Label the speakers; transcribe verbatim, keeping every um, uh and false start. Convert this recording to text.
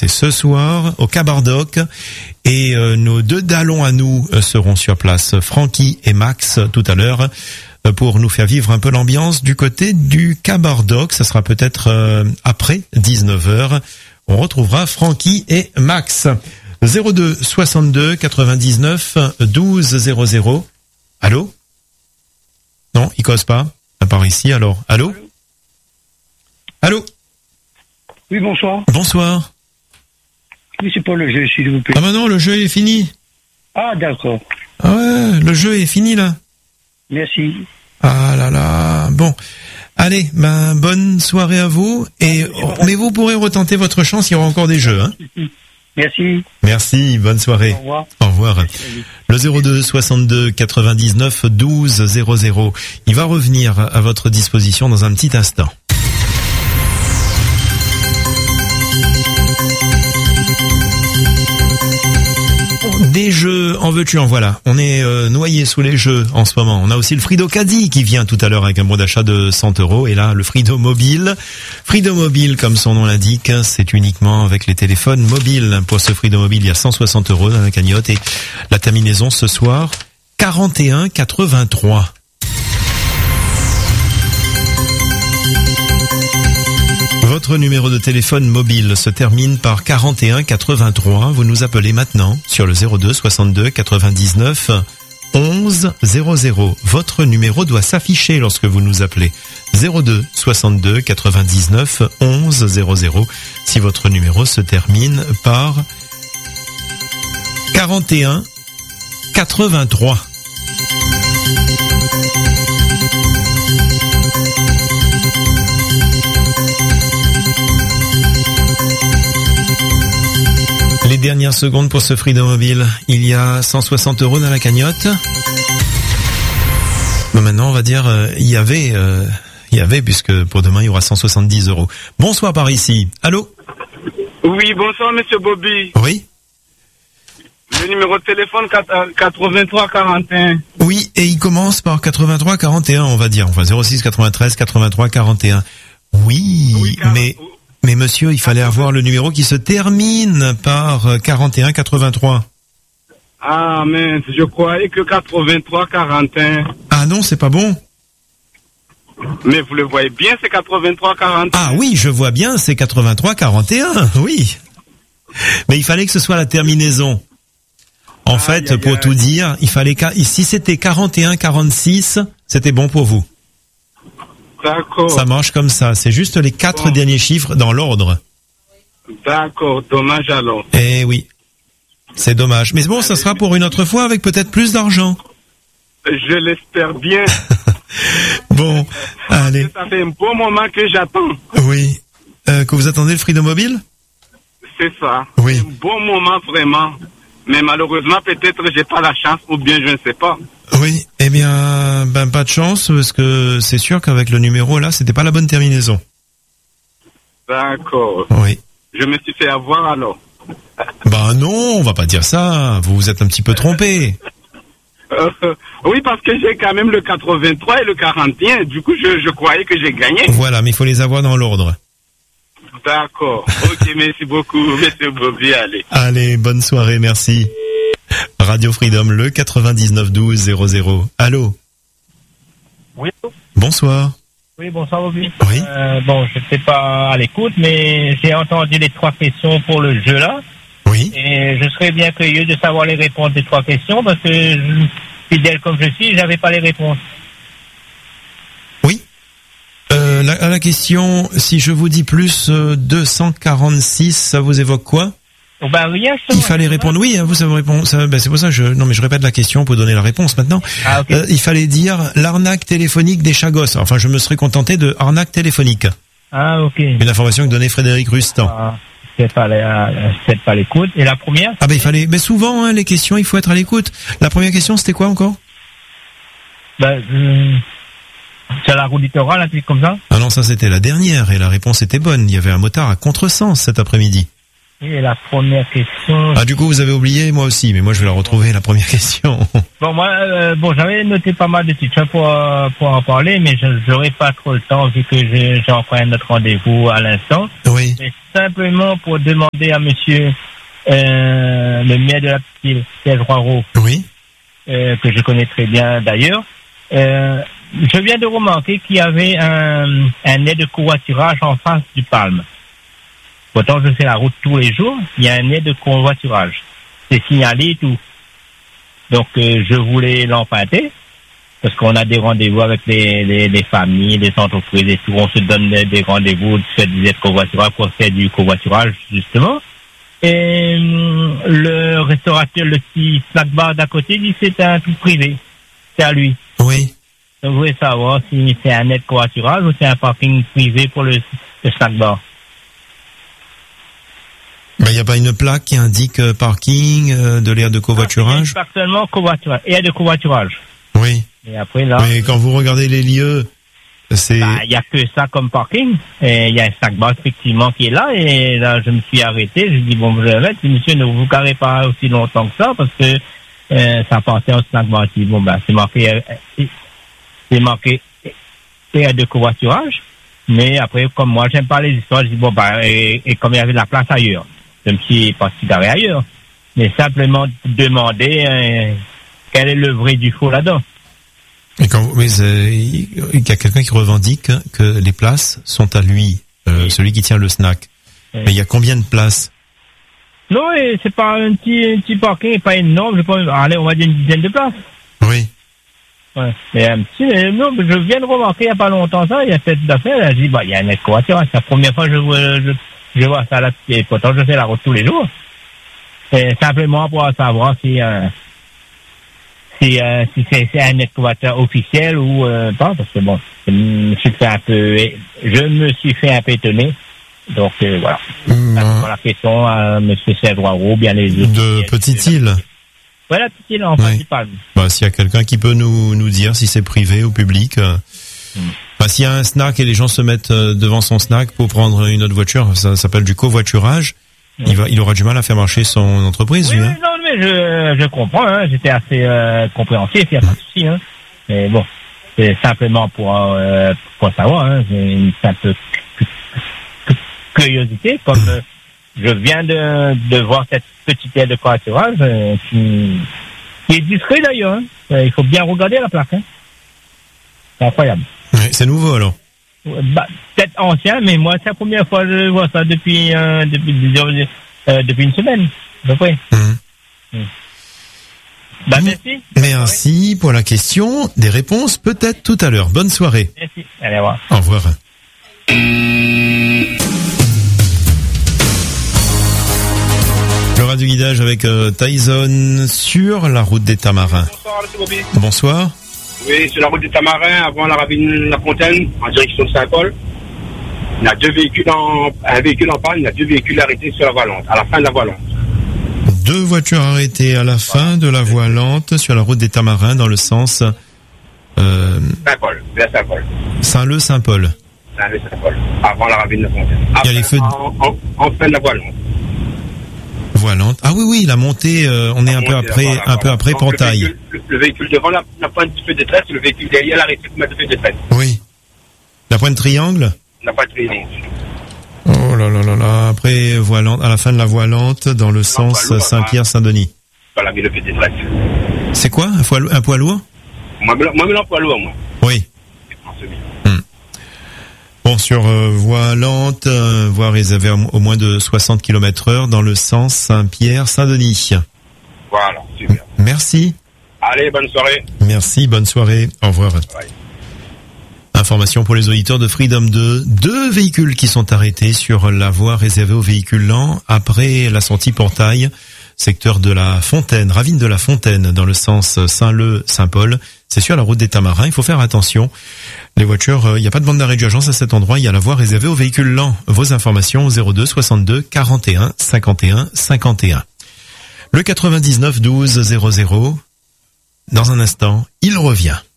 Speaker 1: C'est ce soir au Cabardoc. Et euh, nos deux dallons à nous euh, seront sur place, Francky et Max, tout à l'heure, euh, pour nous faire vivre un peu l'ambiance du côté du Cabardoc. Ça sera peut-être euh, après dix-neuf heures. On retrouvera Francky et Max. zéro deux soixante-deux quatre-vingt-dix-neuf douze zéro zéro. Allô? Non, il cause pas. À part ici, alors. Allô? Allô?
Speaker 2: Oui, bonsoir.
Speaker 1: Bonsoir.
Speaker 2: Oui, c'est pas le jeu, s'il vous plaît.
Speaker 1: Ah bah non, le jeu est fini.
Speaker 2: Ah, d'accord.
Speaker 1: Ah ouais, le jeu est fini, là.
Speaker 2: Merci.
Speaker 1: Ah là là. Bon. Allez, ben, bonne soirée à vous. Et, mais vous pourrez retenter votre chance, il y aura encore des jeux, hein.
Speaker 2: Merci.
Speaker 1: Merci, bonne soirée.
Speaker 2: Au revoir.
Speaker 1: Au revoir. Le zéro deux soixante-deux quatre-vingt-dix-neuf douze zéro zéro. Il va revenir à votre disposition dans un petit instant. Des jeux, en veux-tu, en voilà. On est euh, noyé sous les jeux en ce moment. On a aussi le Frido Caddy qui vient tout à l'heure avec un bon d'achat de cent euros. Et là, le Frido Mobile. Frido Mobile, comme son nom l'indique, c'est uniquement avec les téléphones mobiles. Pour ce Frido Mobile, il y a cent soixante euros dans la cagnotte. Et la terminaison ce soir, quarante et un quatre-vingt-trois. Votre numéro de téléphone mobile se termine par quarante et un quatre-vingt-trois. Vous nous appelez maintenant sur le zéro deux soixante-deux quatre-vingt-dix-neuf onze zéro zéro. Votre numéro doit s'afficher lorsque vous nous appelez. zéro deux soixante-deux quatre-vingt-dix-neuf onze zéro zéro. Si votre numéro se termine par quarante et un quatre-vingt-trois. Les dernières secondes pour ce Frido Mobile. Il y a cent soixante euros dans la cagnotte. Mais maintenant, on va dire, euh, il y avait, euh, il y avait, puisque pour demain, il y aura cent soixante-dix euros. Bonsoir par ici. Allô?
Speaker 3: Oui, bonsoir, monsieur Bobby.
Speaker 1: Oui?
Speaker 3: Le numéro de téléphone quatre-vingt-trois quarante et un.
Speaker 1: Oui, et il commence par quatre-vingt-trois quarante et un, on va dire. Enfin, zéro six quatre-vingt-treize quatre-vingt-trois quarante et un. Oui, oui mais... Mais monsieur, il fallait avoir le numéro qui se termine par quarante et un quatre-vingt-trois.
Speaker 3: Ah mince, je croyais que quatre-vingt-trois quarante et un.
Speaker 1: Ah non, c'est pas bon.
Speaker 3: Mais vous le voyez bien, c'est quatre-vingt-trois quarante et un.
Speaker 1: Ah oui, je vois bien, c'est quatre-vingt-trois quarante et un, oui. Mais il fallait que ce soit la terminaison. En ah, fait, y a, pour y a... tout dire, il fallait que, si c'était quarante et un quarante-six, c'était bon pour vous.
Speaker 3: D'accord.
Speaker 1: Ça marche comme ça. C'est juste les quatre bon. derniers chiffres dans l'ordre.
Speaker 3: D'accord. Dommage alors.
Speaker 1: Eh oui. C'est dommage. Mais bon, ça sera pour une autre fois avec peut-être plus d'argent.
Speaker 3: Je l'espère bien.
Speaker 1: Bon, allez.
Speaker 3: Ça fait un bon moment que j'attends.
Speaker 1: Oui. Euh, que vous attendez le Frido Mobile?
Speaker 3: C'est ça.
Speaker 1: Oui.
Speaker 3: Un bon moment vraiment. Mais malheureusement, peut-être j'ai pas la chance ou bien je ne sais pas.
Speaker 1: Oui, eh bien, ben pas de chance parce que c'est sûr qu'avec le numéro là, c'était pas la bonne terminaison.
Speaker 3: D'accord.
Speaker 1: Oui.
Speaker 3: Je me suis fait avoir alors.
Speaker 1: Ben non, on va pas dire ça. Vous vous êtes un petit peu trompé.
Speaker 3: Euh, oui, parce que j'ai quand même le quatre-vingt-trois et le quarante et un. Du coup, je, je croyais que j'ai gagné.
Speaker 1: Voilà, mais il faut les avoir dans l'ordre.
Speaker 3: D'accord. Ok, merci beaucoup, monsieur Bobby. Allez.
Speaker 1: Allez, bonne soirée, merci. Radio Freedom, le quatre-vingt-dix-neuf douze zéro zéro. Allô?
Speaker 4: Oui.
Speaker 1: Bonsoir.
Speaker 4: Oui, bonsoir Bobby.
Speaker 1: Oui.
Speaker 4: Euh, bon, je n'étais pas à l'écoute, mais j'ai entendu les trois questions pour le jeu là.
Speaker 1: Oui.
Speaker 4: Et je serais bien curieux de savoir les réponses des trois questions parce que, fidèle comme je suis, j'avais pas les réponses.
Speaker 1: Oui. Euh, la, la question, si je vous dis plus euh, deux cent quarante-six, ça vous évoque quoi?
Speaker 4: Oh ben rien.
Speaker 1: Il fallait répondre oui, hein, vous savez répondre. Ça, ben c'est pour ça que je non mais je répète la question pour donner la réponse maintenant.
Speaker 4: Ah, okay.
Speaker 1: euh, il fallait dire l'arnaque téléphonique des Chagos. Enfin, je me serais contenté de arnaque téléphonique.
Speaker 4: Ah ok.
Speaker 1: Une information que donnait Frédéric Rustan.
Speaker 4: Ah, c'est pas la, c'est pas l'écoute. Et la première?
Speaker 1: Ah ben il fallait. Mais souvent hein, les questions, il faut être à l'écoute. La première question, c'était quoi encore?
Speaker 4: Ben euh, c'est la roue littorale, un truc comme ça.
Speaker 1: Ah non, ça c'était la dernière et la réponse était bonne. Il y avait un motard à contresens cet après-midi.
Speaker 4: Et la première question...
Speaker 1: Ah, du coup, vous avez oublié, moi aussi, mais moi, je vais la retrouver, la première question.
Speaker 4: Bon, moi, euh, bon, j'avais noté pas mal de petites choses pour, euh, pour en parler, mais je n'aurai pas trop le temps vu que j'ai, j'ai encore un autre rendez-vous à l'instant.
Speaker 1: Oui.
Speaker 4: Mais simplement pour demander à monsieur euh, le maire de la petite île, Serge Roireau,
Speaker 1: Oui.
Speaker 4: euh, que je connais très bien d'ailleurs, euh, je viens de remarquer qu'il y avait un, un nez de covoiturage en face du Palme. Pourtant, je fais la route tous les jours, il y a un nez de covoiturage. C'est signalé et tout. Donc, euh, je voulais l'emprunter, parce qu'on a des rendez-vous avec les, les, les familles, les entreprises et tout. On se donne des, des rendez-vous de faire du covoiturage, pour faire du covoiturage, justement. Et hum, le restaurateur, le petit snack bar d'à côté, dit que c'est un tout privé. C'est à lui.
Speaker 1: Oui.
Speaker 4: Donc, je voulais savoir si c'est un net covoiturage ou c'est un parking privé pour le, le snack bar.
Speaker 1: Il ben, n'y a pas une plaque qui indique euh, parking, euh, de l'aire de covoiturage?
Speaker 4: Pas seulement covoiturage, et de covoiturage.
Speaker 1: Oui.
Speaker 4: Et après, là.
Speaker 1: Mais quand vous regardez les lieux, c'est...
Speaker 4: Il bah, n'y a que ça comme parking. Il y a un snack bar, effectivement, qui est là. Et là, je me suis arrêté. Je dis, bon, je vais mettre. Monsieur, ne vous carrez pas aussi longtemps que ça, parce que euh, ça appartient au snack bar. Bon, ben, c'est marqué, euh, c'est marqué, aire de covoiturage. Mais après, comme moi, j'aime pas les histoires, je dis, bon, ben, et, et comme il y avait de la place ailleurs. Je me suis parti garé ailleurs. Mais simplement demander euh, quel est le vrai du faux là-dedans.
Speaker 1: Et quand, mais euh, il y a quelqu'un qui revendique que les places sont à lui, euh, oui. Celui qui tient le snack. Oui. Mais il y a combien de places?
Speaker 4: Non, et c'est pas un petit, un petit parking, pas énorme. Je pense, allez, on va dire une dizaine de places.
Speaker 1: Oui.
Speaker 4: Ouais. Mais un petit, mais non, je viens de remarquer il n'y a pas longtemps ça, il y a cette affaire, je dis, bah, il y a un covoiturage. C'est la première fois que je vois, je, je vois ça là, et pourtant je fais la route tous les jours. C'est simplement pour savoir si, euh, si, euh, si c'est, c'est un covoiturage officiel ou euh, pas, parce que bon, je me suis fait un peu, je me suis fait un peu étonner. Donc euh, voilà. Mmh. Ça, la question à M. Serge Roireau, bien les autres.
Speaker 1: De Petite-Île.
Speaker 4: Voilà, Petite-Île en principal. Oui.
Speaker 1: Bah, s'il y a quelqu'un qui peut nous nous dire si c'est privé ou public. Euh, mmh. Bah, s'il y a un snack et les gens se mettent devant son snack pour prendre une autre voiture, ça s'appelle du covoiturage. Mmh. Il va, il aura du mal à faire marcher son entreprise.
Speaker 4: Oui,
Speaker 1: lui,
Speaker 4: oui,
Speaker 1: hein.
Speaker 4: non, mais je, je comprends. Hein, j'étais assez euh, compréhensif, il n'y a pas de souci. Hein. Mais bon, c'est simplement pour euh, pour savoir. Hein, c'est une simple curiosité, comme euh, je viens de, de voir cette petite aire de covoiturage euh, qui, qui est discret d'ailleurs. Hein. Euh, il faut bien regarder la plaque. Hein. C'est incroyable.
Speaker 1: Oui, c'est nouveau alors.
Speaker 4: Bah, peut-être ancien, mais moi c'est la première fois que je vois ça depuis euh, depuis euh, depuis une semaine à peu près. Mmh. Mmh. Bah merci.
Speaker 1: Merci pour la question. Des réponses peut-être tout à l'heure. Bonne soirée.
Speaker 4: Merci. Allez, au revoir.
Speaker 1: Au revoir. Le radio guidage avec euh, Tyson sur la route des Tamarins.
Speaker 3: Bonsoir, monsieur Bobby.
Speaker 1: Bonsoir.
Speaker 3: Oui, sur la route des Tamarins, avant la ravine La Fontaine, en direction de Saint-Paul. Il y a deux véhicules en, un véhicule en panne, il y a deux véhicules arrêtés sur la voie lente, à la fin de la voie lente.
Speaker 1: Deux voitures arrêtées à la fin de la voie lente sur la route des Tamarins dans le sens euh,
Speaker 3: Saint-Paul, vers Saint-Paul.
Speaker 1: Saint-Leu, Saint-Paul.
Speaker 3: Saint-Leu, Saint-Paul, avant la ravine La Fontaine.
Speaker 1: Il y a les feux de...
Speaker 3: en, en, en fin de la voie lente.
Speaker 1: Voie lente. Ah oui, oui, la montée, euh, on la est un peu après, voilà, un voilà. peu après Portail.
Speaker 3: Le véhicule, le, le véhicule devant n'a pas un petit peu de détresse, le véhicule derrière l'arrêté pour mettre un peu de détresse.
Speaker 1: Oui. La pointe triangle
Speaker 3: n'a pas de triangle.
Speaker 1: Oh là là là là, après voie lente, à la fin de la voie lente, dans le sens lourd, Saint-Pierre-Saint-Denis.
Speaker 3: Voilà, mais le fait de détresse.
Speaker 1: C'est quoi, un poids, un poids lourd?
Speaker 3: Moi, moi, je poids lourd, moi.
Speaker 1: Oui. Hum. Bon, sur euh, voie lente, euh, voie réservée au moins de soixante kilomètres heure dans le sens Saint-Pierre-Saint-Denis.
Speaker 3: Voilà, super.
Speaker 1: Merci.
Speaker 3: Allez, bonne soirée.
Speaker 1: Merci, bonne soirée. Au revoir. Ouais. Information pour les auditeurs de Freedom deux. Deux véhicules qui sont arrêtés sur la voie réservée aux véhicules lents après la sortie Portail, secteur de la Fontaine, ravine de la Fontaine dans le sens Saint-Leu-Saint-Paul. C'est sur la route des Tamarins. Il faut faire attention. Les voitures, il euh, n'y a pas de bande d'arrêt d'urgence à cet endroit. Il y a la voie réservée aux véhicules lents. Vos informations au zéro deux soixante-deux quarante et un cinquante et un cinquante et un. Le quatre-vingt-dix-neuf douze zéro zéro. Dans un instant, il revient.